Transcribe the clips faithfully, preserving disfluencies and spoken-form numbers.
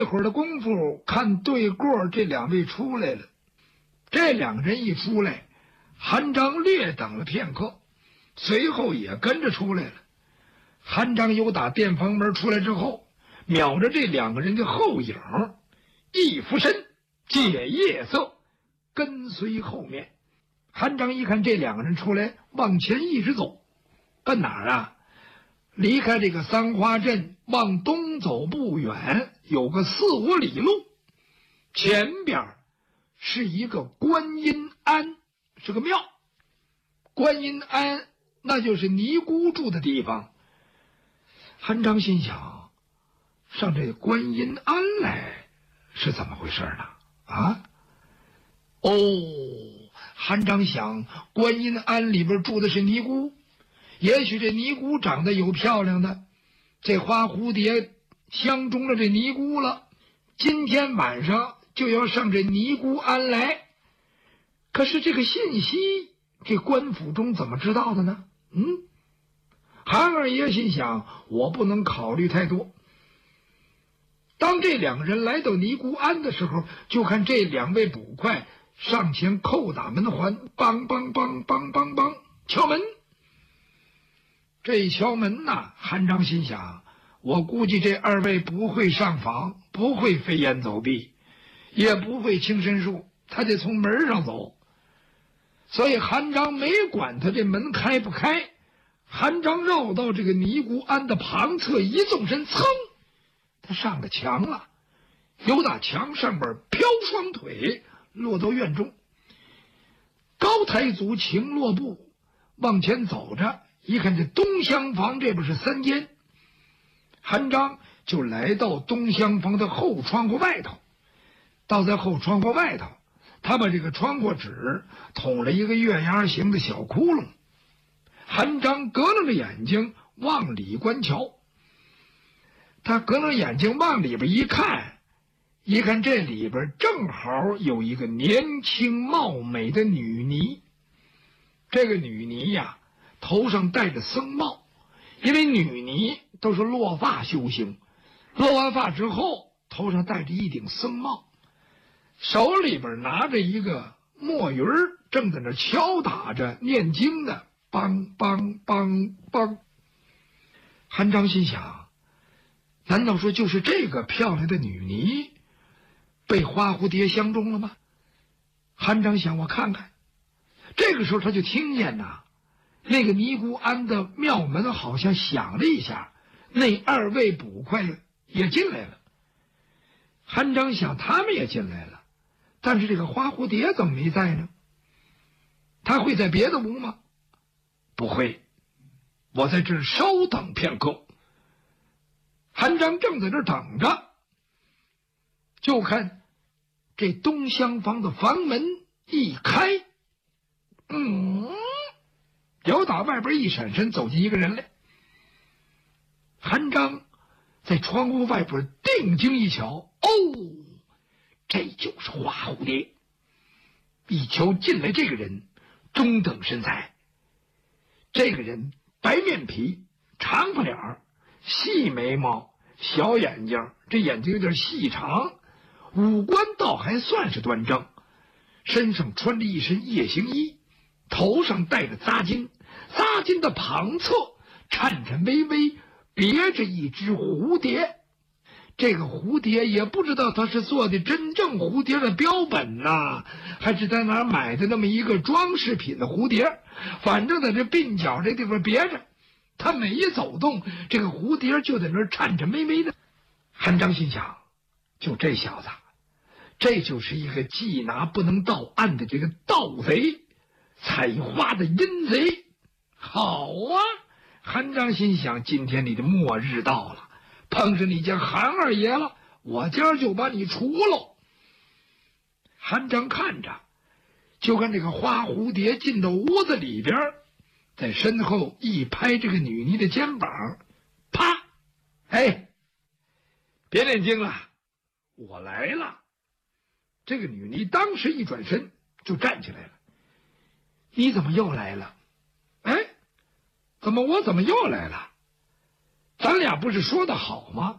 一会儿的功夫，看对过这两位出来了。这两个人一出来，韩章略等了片刻，随后也跟着出来了。韩章由打店房门出来之后，瞄着这两个人的后影，一俯身借夜色跟随后面。韩章一看这两个人出来，往前一直走，奔哪儿啊？离开这个三花镇，往东走不远，有个四五里路，前边是一个观音庵，是个庙。观音庵那就是尼姑住的地方。韩章心想，上这观音庵来是怎么回事呢？啊？哦，韩章想，观音庵里边住的是尼姑，也许这尼姑长得有漂亮的，这花蝴蝶相中了这尼姑了，今天晚上就要上这尼姑庵来。可是这个信息，这官府中怎么知道的呢？嗯，韩二爷心想，我不能考虑太多。当这两个人来到尼姑庵的时候，就看这两位捕快上前叩打门环，梆梆梆梆梆梆敲门。这一敲门呐，韩章心想，我估计这二位不会上访，不会飞檐走壁，也不会轻身术，他得从门上走。所以韩章没管他这门开不开，韩章绕到这个尼姑庵的旁侧一纵身，噌，他上了墙了，由打墙上边飘双腿落到院中，高抬足，轻落步，往前走着，一看这东厢房这不是三间，韩章就来到东厢房的后窗户外头。倒在后窗户外头，他把这个窗户纸捅了一个月牙形的小窟窿。韩章格楞着眼睛往里观瞧，他格楞眼睛往里边一看，一看这里边正好有一个年轻貌美的女尼。这个女尼呀，头上戴着僧帽，因为女尼都是落发修行，落完发之后头上戴着一顶僧帽，手里边拿着一个墨鱼儿，正在那敲打着念经的，梆梆梆梆。韩章心想，难道说就是这个漂亮的女尼被花蝴蝶相中了吗？韩章想，我看看。这个时候他就听见呐、啊，那个尼姑庵的庙门好像响了一下，那二位捕快也进来了。韩章想，他们也进来了，但是这个花蝴蝶怎么没在呢？他会在别的屋吗？不会，我在这儿稍等片刻。韩章正在这儿等着，就看这东厢房的房门一开，嗯，由打外边一闪身走进一个人来。韩章在窗户外边定睛一瞧，哦，这就是花蝴蝶。一瞧进来这个人，中等身材，这个人白面皮，长发脸儿，细眉毛，小眼睛，这眼睛有点细长，五官倒还算是端正，身上穿着一身夜行衣，头上戴着扎巾，扎巾的旁侧颤颤巍巍别着一只蝴蝶。这个蝴蝶也不知道它是做的真正蝴蝶的标本呐、啊，还是在哪儿买的那么一个装饰品的蝴蝶，反正在这鬓角这地方别着，它每一走动，这个蝴蝶就在那儿颤颤巍巍的。韩章心想，就这小子，这就是一个既拿不能到岸的这个盗贼，采花的阴贼。好啊，韩章心想，今天你的末日到了，碰上你家韩二爷了，我今儿就把你除了。韩章看着，就看这个花蝴蝶进到屋子里边，在身后一拍这个女尼的肩膀，啪，哎，别念经了，我来了。这个女尼当时一转身就站起来了。你怎么又来了？哎，怎么我怎么又来了？咱俩不是说的好吗？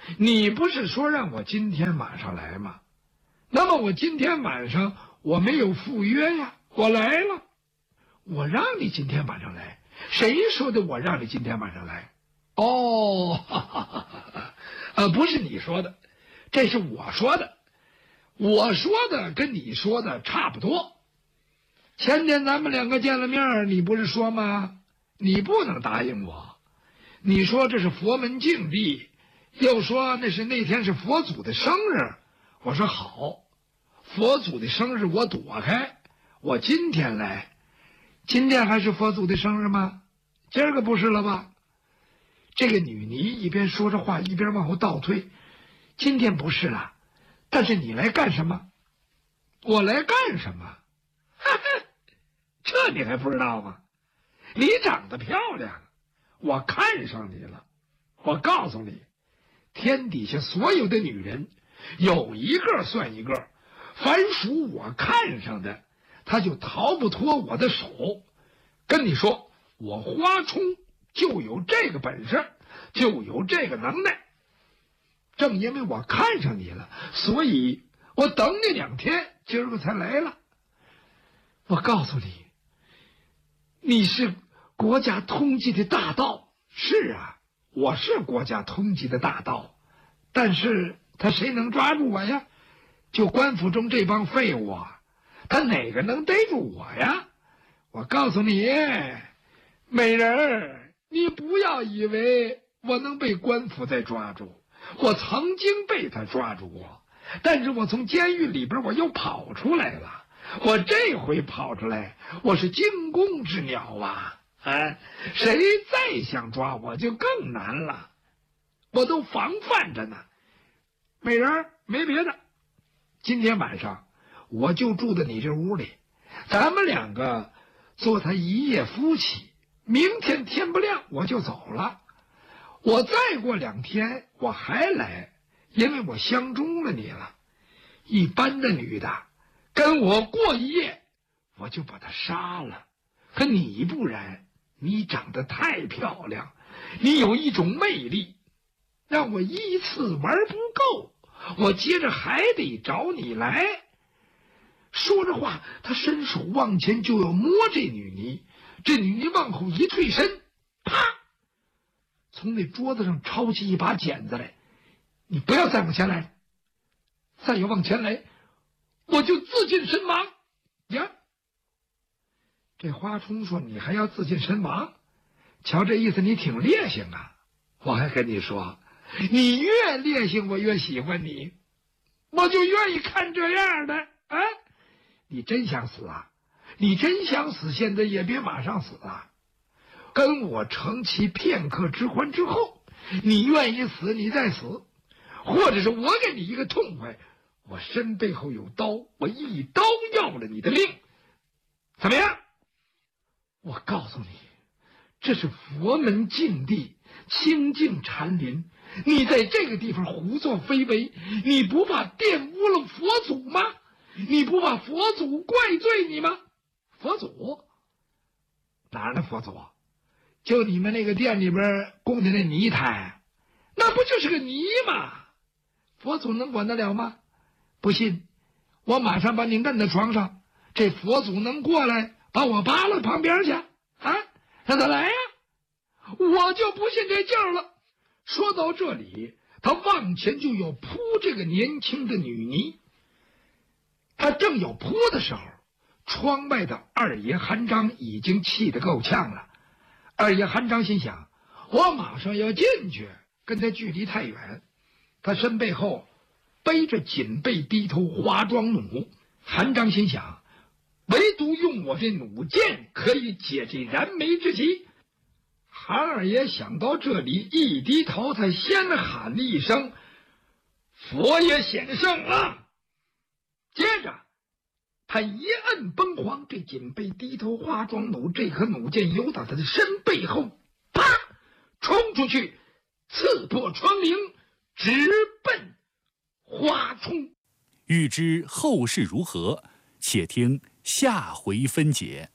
你不是说让我今天晚上来吗？那么我今天晚上我没有赴约呀，我来了。我让你今天晚上来，谁说的我让你今天晚上来？哦，哈哈哈哈，呃，不是你说的，这是我说的。我说的跟你说的差不多。前天咱们两个见了面，你不是说吗？你不能答应我。你说这是佛门净地，又说那是那天是佛祖的生日。我说好，佛祖的生日我躲开，我今天来。今天还是佛祖的生日吗？今儿个不是了吧？这个女尼一边说着话，一边往后倒退。今天不是了，但是你来干什么？我来干什么？哈哈，这你还不知道吗？你长得漂亮，我看上你了。我告诉你，天底下所有的女人，有一个算一个，凡属我看上的，她就逃不脱我的手。跟你说，我花冲就有这个本事，就有这个能耐。正因为我看上你了，所以我等你两天，今儿个才来了。我告诉你，你是国家通缉的大盗。是啊，我是国家通缉的大盗，但是他谁能抓住我呀？就官府中这帮废物啊，他哪个能逮住我呀？我告诉你，美人儿，你不要以为我能被官府再抓住，我曾经被他抓住过，但是我从监狱里边我又跑出来了。我这回跑出来，我是惊弓之鸟啊！哎，谁再想抓我就更难了，我都防范着呢。美人儿，没别的，今天晚上我就住在你这屋里，咱们两个做他一夜夫妻，明天天不亮我就走了。我再过两天我还来，因为我相中了你了。一般的女的跟我过一夜，我就把她杀了。可你不然，你长得太漂亮，你有一种魅力，让我一次玩不够，我接着还得找你来。说着话，他伸手往前就要摸这女尼，这女尼往后一退身，啪，从那桌子上抄起一把剪子来。你不要再往前来，再要往前来，我就自尽身亡呀！这花冲说：“你还要自尽身亡？瞧这意思，你挺烈性啊！我还跟你说，你越烈性，我越喜欢你，我就愿意看这样的啊！你真想死啊？你真想死？现在也别马上死啊！跟我成其片刻之欢之后，你愿意死，你再死，或者是我给你一个痛快。”我身背后有刀，我一刀要了你的命，怎么样？我告诉你，这是佛门净地，清净禅林，你在这个地方胡作非为，你不怕玷污了佛祖吗？你不怕佛祖怪罪你吗？佛祖？哪儿的佛祖？就你们那个店里边供的那泥胎，那不就是个泥吗？佛祖能管得了吗？不信，我马上把你摁在床上，这佛祖能过来把我扒拉旁边去啊？让他来呀！我就不信这劲儿了。说到这里，他往前就要扑这个年轻的女尼。他正要扑的时候，窗外的二爷韩章已经气得够呛了。二爷韩章心想，我马上要进去，跟他距离太远。他身背后背着紧背低头花桩弩，韩章心想，唯独用我这弩箭可以解这燃眉之急。韩二爷想到这里，一低头，他先喊了一声：“佛爷显圣了！”接着他一摁崩簧，这紧背低头花桩弩，这颗弩箭游到他的身背后，啪，冲出去，刺破窗棂，直奔花冲。 欲知后事如何，且听下回分解。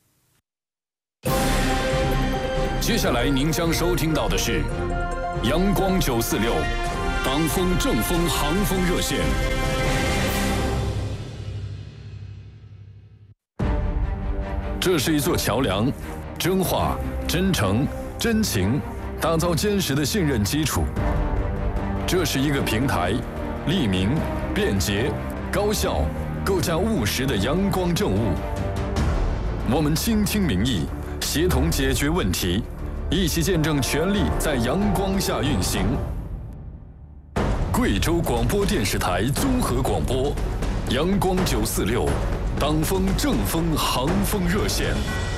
接下来您将收听到的是阳光九四六当风正风航风热线。这是一座桥梁，真话、真诚、真情，打造坚实的信任基础。这是一个平台，利民、便捷、高效，构架务实的阳光政务。我们倾听民意，协同解决问题，一起见证权力在阳光下运行。贵州广播电视台综合广播，阳光九四六，当风正风航风热线。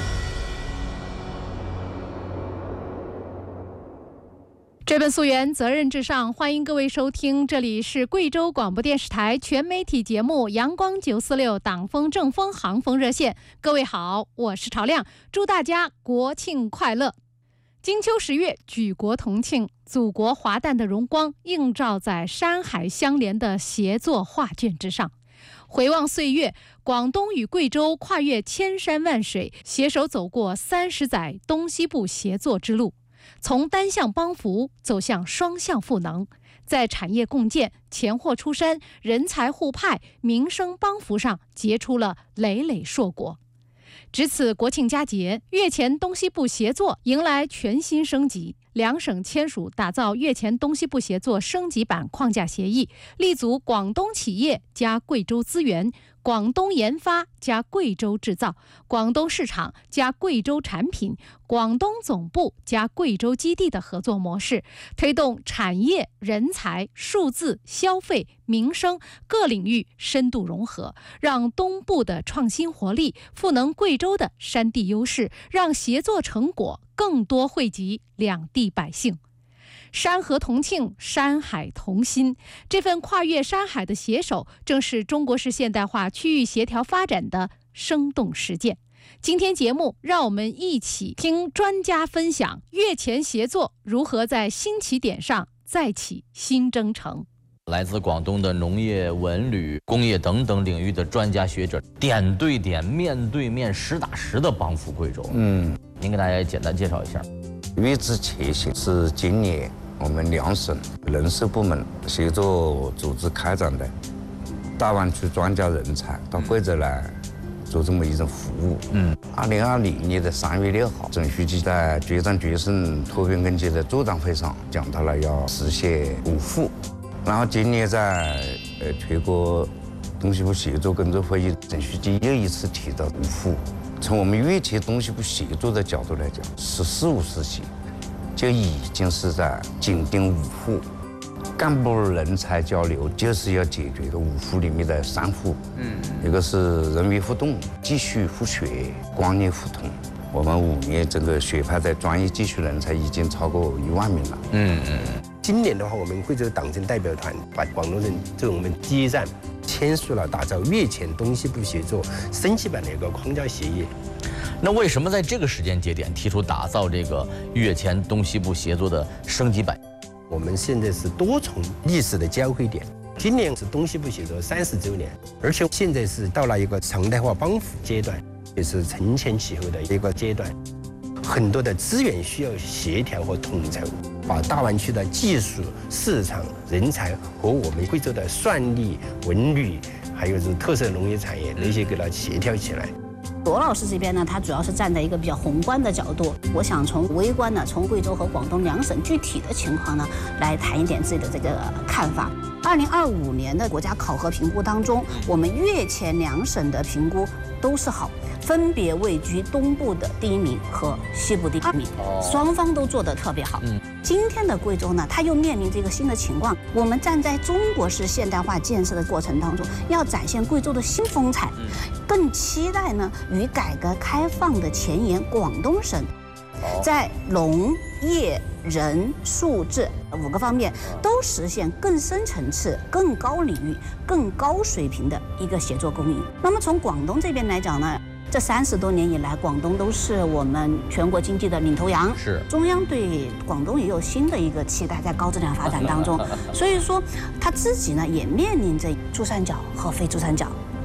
追本溯源，责任至上，欢迎各位收听，这里是贵州广播电视台全媒体节目阳光九四六党风正风航风热线。各位好，我是朝亮，祝大家国庆快乐。金秋十月，举国同庆，祖国华诞的荣光映照在山海相连的协作画卷之上。回望岁月，广东与贵州跨越千山万水，携手走过三十载东西部协作之路，从单向帮扶走向双向赋能，在产业共建、钱货出山、人才互派、民生帮扶上结出了累累硕果。值此国庆佳节，粤黔东西部协作迎来全新升级。两省签署打造粤黔东西部协作升级版框架协议，立足广东企业加贵州资源、广东研发加贵州制造、广东市场加贵州产品、广东总部加贵州基地的合作模式，推动产业、人才、数字、消费、民生各领域深度融合，让东部的创新活力赋能贵州的山地优势，让协作成果更多惠及两地百姓。山河同庆，山海同心，这份跨越山海的携手，正是中国式现代化区域协调发展的生动实践。今天节目，让我们一起听专家分享粤黔协作如何在新起点上再起新征程。 来自广东的农业、文旅、工业等等领域的专家学者，点对点、面对面、实打实的帮扶贵州。嗯，您给大家简单介绍一下。 粤资协行是今年我们两省人事部门协作组织开展的大湾区专家人才到贵州来做这么一种服务。嗯，二零二零年的三月六号，总书记在决战决胜脱贫攻坚的座谈会上讲到了要实现五富。然后今年在呃全国东西部协作工作会议，总书记又一次提到五富。从我们粤黔东西部协作的角度来讲，十四五时期就已经是在紧盯五富，干部人才交流就是要解决的五富里面的三富。嗯，一个是人民互动、继续互学、观念互通。我们五年整个学派的专业技术人才已经超过一万名了。嗯嗯。 今年的话，我们贵州党政代表团把广东省作为我们接站，签署了打造粤黔东西部协作升级版的一个框架协议。 那为什么在这个时间节点提出打造这个粤黔东西部协作的升级版？ 我们现在是多重历史的交汇点，今年是东西部协作三十周年，而且现在是到了一个常态化帮扶阶段，也是承前启后的一个阶段。很多的资源需要协调和统筹，把大湾区的技术、市场、人才和我们贵州的算力、文旅，还有是特色农业产业那些给它协调起来。 罗老师这边呢，他主要是站在一个比较宏观的角度，我想从微观呢，从贵州和广东两省具体的情况呢，来谈一点自己的这个看法。二零二五年的国家考核评估当中，我们粤黔两省的评估都是好，分别位居东部的第一名和西部第二名，双方都做得特别好。嗯，今天的贵州呢，它又面临这个新的情况，我们站在中国式现代化建设的过程当中，要展现贵州的新风采，更期待呢与改革开放的前沿广东省，在农业、人、数字五个方面都实现更深层次、更高领域、更高水平的一个协作共赢。那么从广东这边来讲呢，这三十多年以来，广东都是我们全国经济的领头羊。是，中央对广东也有新的一个期待，在高质量发展当中。所以说，他自己呢也面临着珠三角和非珠三角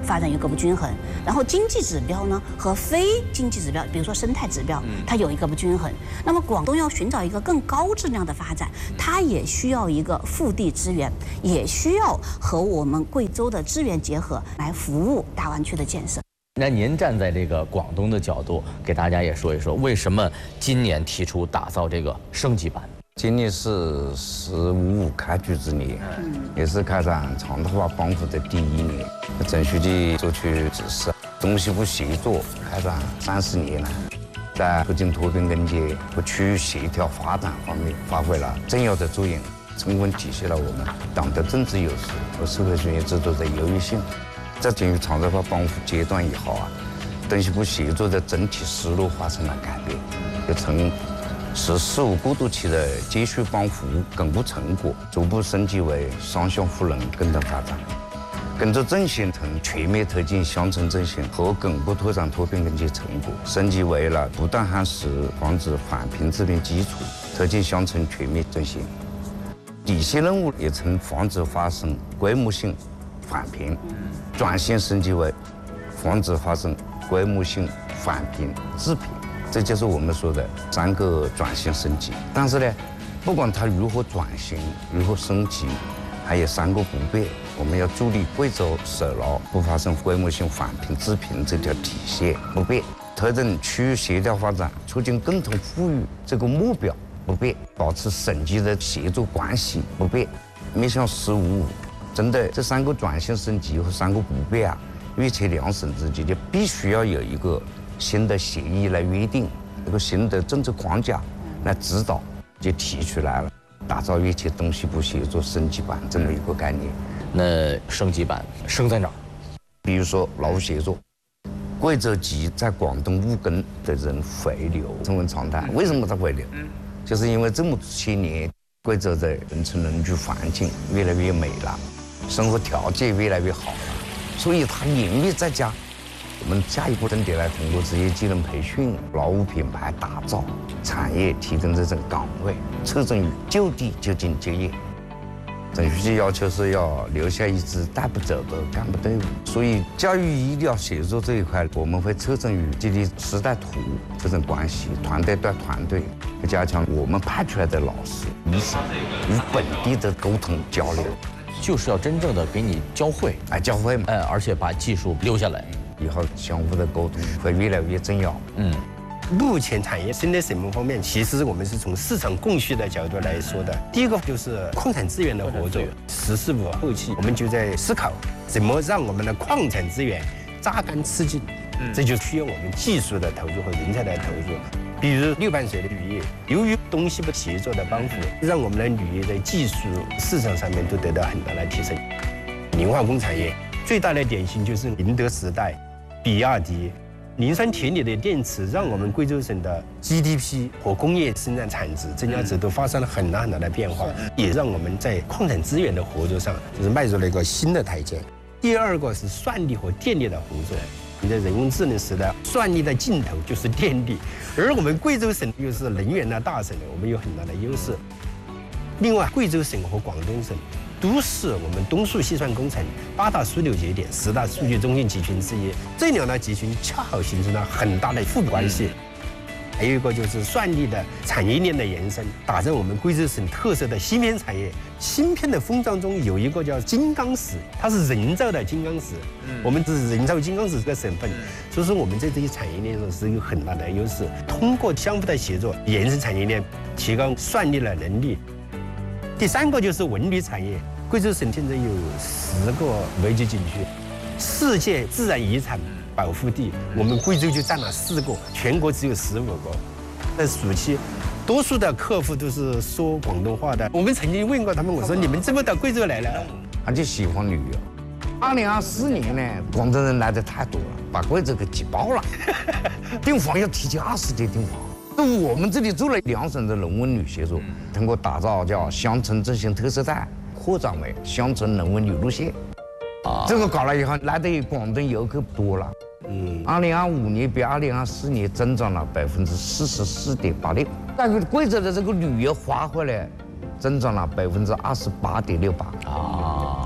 发展有个不均衡，然后经济指标呢和非经济指标，比如说生态指标，它有一个不均衡。那么广东要寻找一个更高质量的发展，它也需要一个腹地资源，也需要和我们贵州的资源结合，来服务大湾区的建设。 那您站在这个广东的角度，给大家也说一说，为什么今年提出打造这个升级版？ 今年是“十五五”开局之年，也是开展常态化帮扶的第一年。郑书记作出指示，东西部协作开展三十年来，在促进脱贫攻坚和区域协调发展方面发挥了重要的作用，充分体现了我们党的政治优势和社会主义制度的优越性。在进入常态化帮扶阶段以后啊，东西部协作的整体思路发生了改变，就从“十四五”过渡期的接续帮扶巩固成果，逐步升级为双向互认共同发展。工作重心从全面推进乡村振兴和巩固拓展脱贫攻坚成果，升级为了不断夯实防止返贫致贫基础，推进乡村全面振兴。底线任务也从防止发生规模性返贫，转型升级为防止发生规模性返贫致贫，这就是我们说的三个转型升级。但是呢，不管它如何转型，如何升级，还有三个不变。我们要助力贵州守牢不发生规模性返贫致贫这条底线不变，推动区域协调发展，促进共同富裕这个目标不变，保持省级的协作关系不变，面向“十五五”。针对这三个转型升级和三个不变啊，粤茄两省之间就必须要有一个新的协议来约定，一个新的政策框架来指导，就提出来了，打造粤茄东西部协作升级版这么一个概念。 那升级版升在哪儿？ 比如说劳务协作，贵州籍在广东务工的人回流成为常态。为什么他回流？就是因为这么些年，贵州的农村农居环境越来越美了。生活条件越来越好了，所以他宁愿在家。我们下一步重点来通过职业技能培训、劳务品牌打造、产业提供这种岗位，侧重于就地就近就业。郑书记要求是要留下一支带不走的干部队伍，所以教育医疗协作这一块，我们会侧重于建立师带徒这种关系，团队对团队，加强我们派出来的老师、医生与本地的沟通交流。 就是要真正的给你教会， 哎，教会嘛， 哎，而且把技术留下来， 以后相互的沟通会越来越重要。 嗯， 目前产业生态审核方面，其实我们是从市场供需的角度来说的。第一个就是矿产资源的合作，“十四五”后期我们就在思考怎么让我们的矿产资源榨干吃紧，这就需要我们技术的投入和人才的投入。比如六盘水的铝业，由于东西部协作的帮扶，让我们的铝业在技术市场上面都得到很大的提升。磷化工产业最大的典型就是宁德时代、比亚迪、磷酸铁锂的电池，让我们贵州省的 G D P 和工业生产产值、增加值都发生了很大很大的变化，也让我们在矿产资源的合作上就是迈入了一个新的台阶。第二个是算力和电力的合作。你在人工智能时代，算力的尽头就是电力，而我们贵州省又是能源的大省，我们有很大的优势。另外，贵州省和广东省都是我们东数西算工程八大枢纽节点、十大数据中心集群之一，这两大集群恰好形成了很大的互补关系。还有一个就是算力的产业链的延伸，打造我们贵州省特色的芯片产业。芯片的封装中有一个叫金刚石，它是人造的金刚石，我们是人造金刚石这个省份，所以说我们在这些产业链上是有很大的优势。通过相互的协作，延伸产业链，提高算力的能力。第三个就是文旅产业，贵州省现在有十个维级景区，世界自然遗产保护地，我们贵州就占了四个，全国只有十五个。在暑期，多数的客户都是说广东话的。我们曾经问过他们，我说你们怎么到贵州来了？ 他就喜欢旅游。二零二四年呢，广东人来的太多了，把贵州给挤爆了，订房要提前二十天订房。我们这里做了两省的农文旅协作，通过打造叫乡村振兴特色带，扩展为乡村农文旅路线。啊，这个搞了以后，来的广东游客多了。嗯，二零二五年比二零二四年增长了百分之四十四点八六，但是贵州的这个旅游花卉呢，增长了百分之二十八点六八。啊，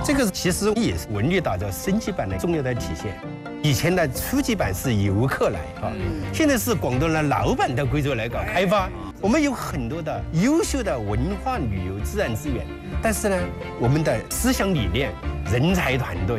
这个其实也是文旅打造升级版的重要的体现。以前的初级版是游客来啊，现在是广东的老板到贵州来搞开发。我们有很多的优秀的文化旅游自然资源，但是呢，我们的思想理念、人才团队